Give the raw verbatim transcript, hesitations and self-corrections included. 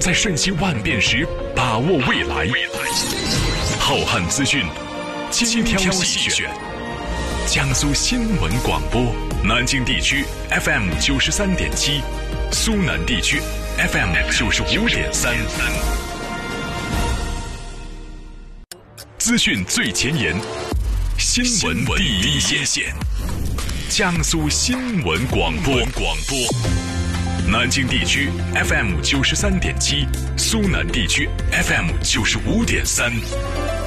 在瞬息万变时把握未来。浩瀚资讯，精挑细选。江苏新闻广播，南京地区 F M 九十三点七，苏南地区 F M 九十五点三。资讯最前沿，新闻第一线。江苏新闻广播，广播。南京地区 F M 九十三点七，苏南地区 F M 九十五点三。